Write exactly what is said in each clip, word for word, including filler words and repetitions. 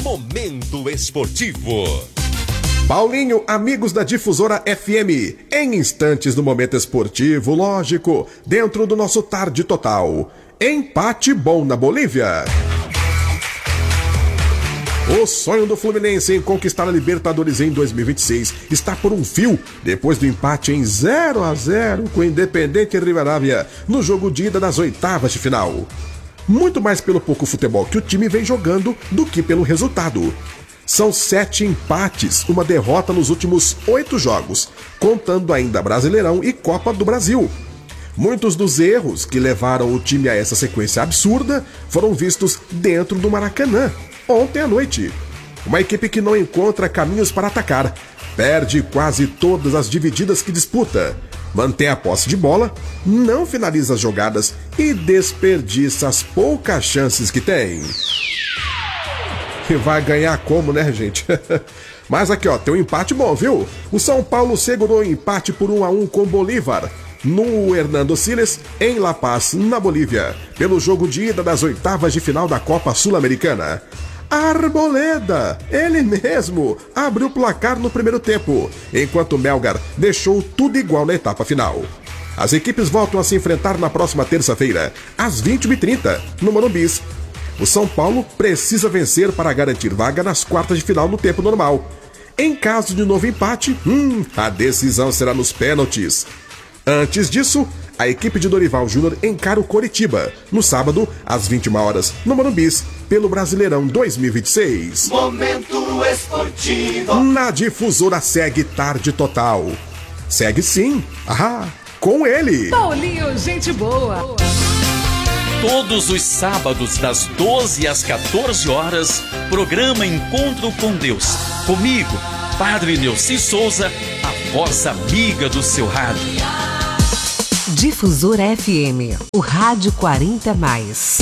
Momento Esportivo. Paulinho, amigos da Difusora F M, em instantes no Momento Esportivo, lógico, dentro do nosso Tarde Total. Empate bom na Bolívia. O sonho do Fluminense em conquistar a Libertadores em dois mil e vinte e seis está por um fio, depois do empate em zero a zero com o Independiente Rivadavia no jogo de ida das oitavas de final. Muito mais pelo pouco futebol que o time vem jogando do que pelo resultado. São sete empates, uma derrota nos últimos oito jogos, contando ainda Brasileirão e Copa do Brasil. Muitos dos erros que levaram o time a essa sequência absurda foram vistos dentro do Maracanã, ontem à noite. Uma equipe que não encontra caminhos para atacar, perde quase todas as divididas que disputa, mantém a posse de bola, não finaliza as jogadas e desperdiça as poucas chances que tem. E vai ganhar como, né, gente? Mas aqui, ó, tem um empate bom, viu? O São Paulo segurou o empate por um a um com Bolívar, no Hernando Siles, em La Paz, na Bolívia, pelo jogo de ida das oitavas de final da Copa Sul-Americana. Arboleda, ele mesmo, abriu o placar no primeiro tempo, enquanto Melgar deixou tudo igual na etapa final. As equipes voltam a se enfrentar na próxima terça-feira, às vinte e uma e trinta, no Morumbi. O São Paulo precisa vencer para garantir vaga nas quartas de final no tempo normal. Em caso de novo empate, hum, a decisão será nos pênaltis. Antes disso, a equipe de Dorival Júnior encara o Coritiba, no sábado, às vinte e uma horas, no Morumbi, pelo Brasileirão dois mil e vinte e seis. Momento Esportivo. Na Difusora segue Tarde Total. Segue sim, ah, com ele. Paulinho, gente boa. Todos os sábados, das doze às quatorze horas, programa Encontro com Deus. Comigo, Padre Neuci Souza, a voz amiga do seu rádio. Difusora F M, o rádio quarenta mais.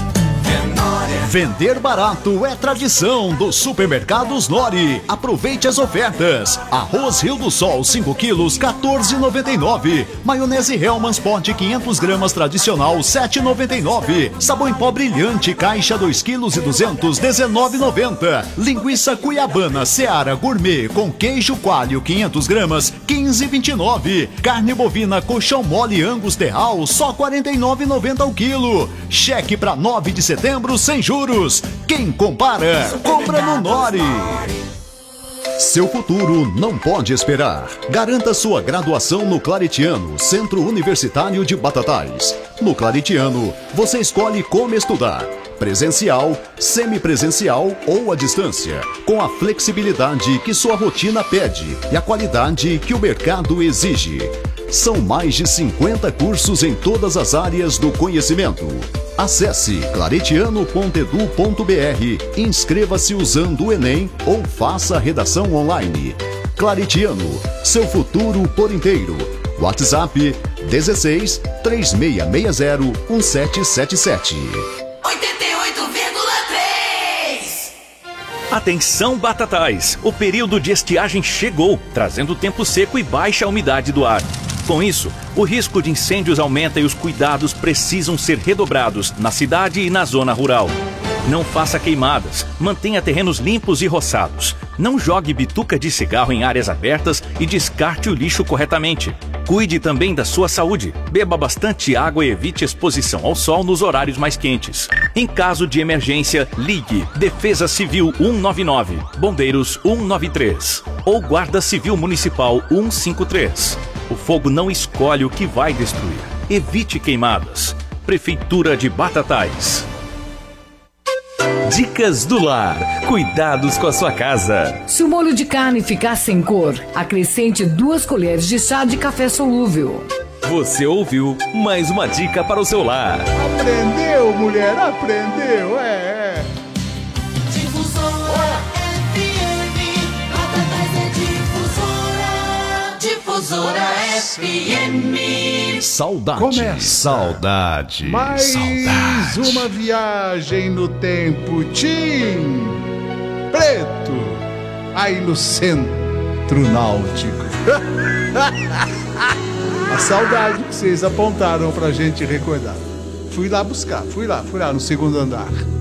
Vender barato é tradição dos supermercados Nori. Aproveite as ofertas. Arroz Rio do Sol cinco quilos, quatorze reais e noventa e nove centavos. Maionese Hellmann's Pot quinhentas gramas tradicional, sete reais e noventa e nove centavos. Sabão em pó brilhante caixa dois quilos e duzentos, dezenove reais e noventa centavos. Linguiça Cuiabana Seara Gourmet com queijo coalho quinhentas gramas, quinze reais e vinte e nove centavos. Carne bovina colchão mole Angus Terral, só quarenta e nove reais e noventa centavos o quilo. Cheque para nove de setembro sem juros. Quem compara, compra no Nori. Seu futuro não pode esperar. Garanta sua graduação no Claretiano, Centro Universitário de Batatais. No Claretiano, você escolhe como estudar: presencial, semipresencial ou à distância, com a flexibilidade que sua rotina pede e a qualidade que o mercado exige. São mais de cinquenta cursos em todas as áreas do conhecimento. Acesse claretiano ponto edu ponto br, inscreva-se usando o Enem ou faça a redação online. Claretiano, seu futuro por inteiro. WhatsApp dezesseis, três seis seis zero, um sete sete sete. oitenta e oito vírgula três. Atenção Batatais, o período de estiagem chegou, trazendo tempo seco e baixa umidade do ar. Com isso, o risco de incêndios aumenta e os cuidados precisam ser redobrados na cidade e na zona rural. Não faça queimadas, mantenha terrenos limpos e roçados. Não jogue bituca de cigarro em áreas abertas e descarte o lixo corretamente. Cuide também da sua saúde. Beba bastante água e evite exposição ao sol nos horários mais quentes. Em caso de emergência, ligue Defesa Civil cento e noventa e nove, Bombeiros cento e noventa e três ou Guarda Civil Municipal cento e cinquenta e três. O fogo não escolhe o que vai destruir. Evite queimadas. Prefeitura de Batatais. Dicas do Lar. Cuidados com a sua casa. Se o molho de carne ficar sem cor, acrescente duas colheres de chá de café solúvel. Você ouviu mais uma dica para o seu lar. Aprendeu, mulher, aprendeu, é, é. Difusora F M, Batatais é Difusora, Difusora F M. Saudade. Começa. Saudade. Mais Saudade. uma viagem no tempo. Tim Preto, aí no Centro Náutico. A saudade que vocês apontaram pra gente recordar. Fui lá buscar, fui lá, fui lá no segundo andar.